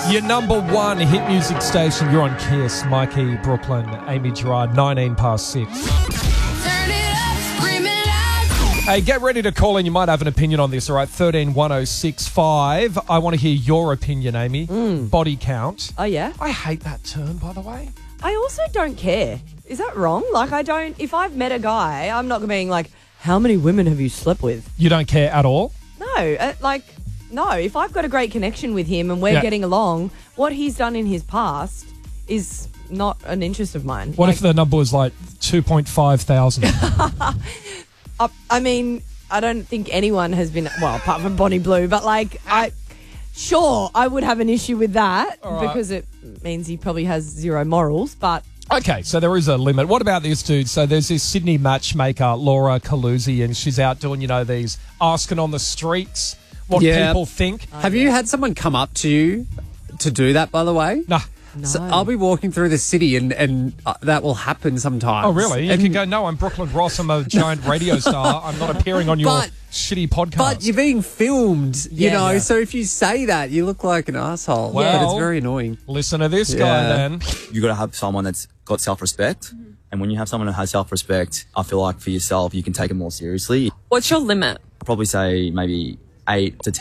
Your number one hit music station. You're on Kiss. Mikey, Brooklyn, Amy Gerard, 19 past 6. Hey, get ready to call in. You might have an opinion on this, all right? 131065. I want to hear your opinion, Amy. Body count. Oh, yeah? I hate that term, by the way. I also don't care. Is that wrong? Like, I don't... If I've met a guy, I'm not being like, how many women have you slept with? You don't care at all? No. No. If I've got a great connection with him and we're getting along, what he's done in his past is not an interest of mine. What if the number was like 2,500? I mean, I don't think anyone has been, well, apart from Bonnie Blue, but I would have an issue with that because it means he probably has zero morals, but... Okay, so there is a limit. What about this dude? So there's this Sydney matchmaker, Laura Caluzzi, and she's out doing, these asking on the streets what people think. Have you had someone come up to you to do that, by the way? Nah. No. So I'll be walking through the city and that will happen sometimes. Oh, really? You can go, no, I'm Brooklyn Ross. I'm a giant radio star. I'm not appearing on your shitty podcast. But you're being filmed, you know, Yeah. so if you say that, you look like an asshole. Well, but it's very annoying. Listen to this guy then. You got to have someone that's got self-respect. And when you have someone who has self-respect, I feel like for yourself, you can take it more seriously. What's your limit? I'd probably say maybe 8 to 10.